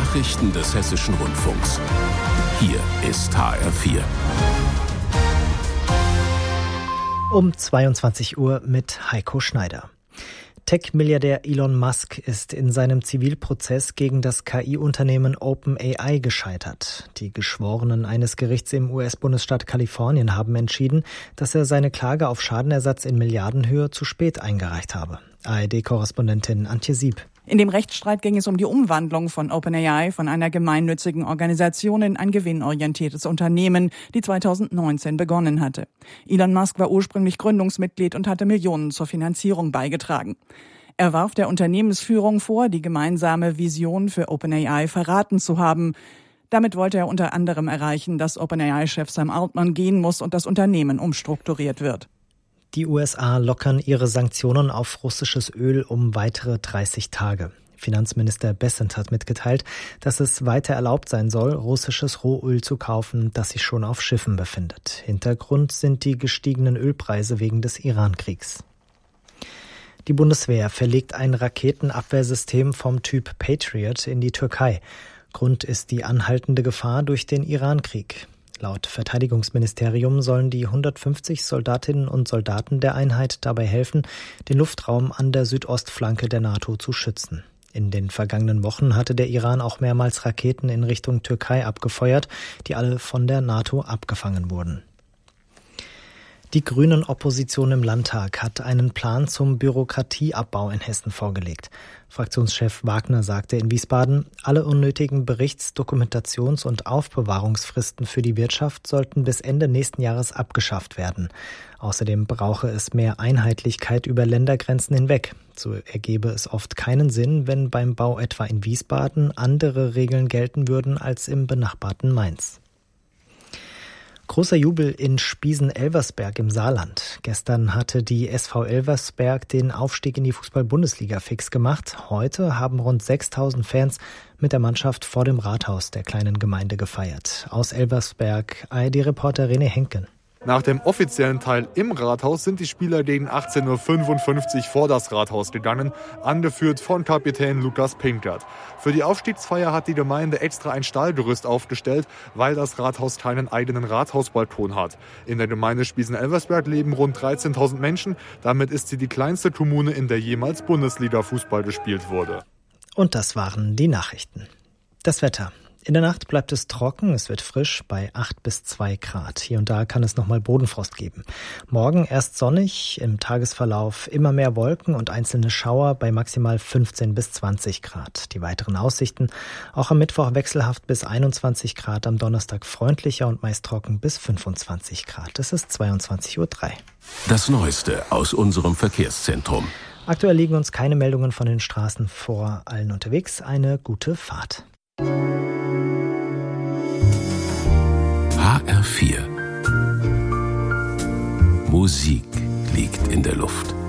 Nachrichten des Hessischen Rundfunks. Hier ist HR4. Um 22 Uhr mit Heiko Schneider. Tech-Milliardär Elon Musk ist in seinem Zivilprozess gegen das KI-Unternehmen OpenAI gescheitert. Die Geschworenen eines Gerichts im US-Bundesstaat Kalifornien haben entschieden, dass er seine Klage auf Schadenersatz in Milliardenhöhe zu spät eingereicht habe. ARD-Korrespondentin Antje Sieb. In dem Rechtsstreit ging es um die Umwandlung von OpenAI von einer gemeinnützigen Organisation in ein gewinnorientiertes Unternehmen, die 2019 begonnen hatte. Elon Musk war ursprünglich Gründungsmitglied und hatte Millionen zur Finanzierung beigetragen. Er warf der Unternehmensführung vor, die gemeinsame Vision für OpenAI verraten zu haben. Damit wollte er unter anderem erreichen, dass OpenAI-Chef Sam Altman gehen muss und das Unternehmen umstrukturiert wird. Die USA lockern ihre Sanktionen auf russisches Öl um weitere 30 Tage. Finanzminister Bessent hat mitgeteilt, dass es weiter erlaubt sein soll, russisches Rohöl zu kaufen, das sich schon auf Schiffen befindet. Hintergrund sind die gestiegenen Ölpreise wegen des Iran-Kriegs. Die Bundeswehr verlegt ein Raketenabwehrsystem vom Typ Patriot in die Türkei. Grund ist die anhaltende Gefahr durch den Iran-Krieg. Laut Verteidigungsministerium sollen die 150 Soldatinnen und Soldaten der Einheit dabei helfen, den Luftraum an der Südostflanke der NATO zu schützen. In den vergangenen Wochen hatte der Iran auch mehrmals Raketen in Richtung Türkei abgefeuert, die alle von der NATO abgefangen wurden. Die Grünen-Opposition im Landtag hat einen Plan zum Bürokratieabbau in Hessen vorgelegt. Fraktionschef Wagner sagte in Wiesbaden, alle unnötigen Berichts-, Dokumentations- und Aufbewahrungsfristen für die Wirtschaft sollten bis Ende nächsten Jahres abgeschafft werden. Außerdem brauche es mehr Einheitlichkeit über Ländergrenzen hinweg. So ergebe es oft keinen Sinn, wenn beim Bau etwa in Wiesbaden andere Regeln gelten würden als im benachbarten Mainz. Großer Jubel in Spiesen-Elversberg im Saarland. Gestern hatte die SV Elversberg den Aufstieg in die Fußball-Bundesliga fix gemacht. Heute haben rund 6.000 Fans mit der Mannschaft vor dem Rathaus der kleinen Gemeinde gefeiert. Aus Elversberg, ARD-Reporter René Henken. Nach dem offiziellen Teil im Rathaus sind die Spieler gegen 18.55 Uhr vor das Rathaus gegangen, angeführt von Kapitän Lukas Pinkert. Für die Aufstiegsfeier hat die Gemeinde extra ein Stahlgerüst aufgestellt, weil das Rathaus keinen eigenen Rathausbalkon hat. In der Gemeinde Spiesen-Elversberg leben rund 13.000 Menschen. Damit ist sie die kleinste Kommune, in der jemals Bundesliga-Fußball gespielt wurde. Und das waren die Nachrichten. Das Wetter. In der Nacht bleibt es trocken, es wird frisch bei 8 bis 2 Grad. Hier und da kann es nochmal Bodenfrost geben. Morgen erst sonnig, im Tagesverlauf immer mehr Wolken und einzelne Schauer bei maximal 15 bis 20 Grad. Die weiteren Aussichten auch am Mittwoch wechselhaft bis 21 Grad, am Donnerstag freundlicher und meist trocken bis 25 Grad. Es ist 22.03 Uhr. Das Neueste aus unserem Verkehrszentrum. Aktuell liegen uns keine Meldungen von den Straßen vor. Allen unterwegs eine gute Fahrt. HR4. Musik liegt in der Luft.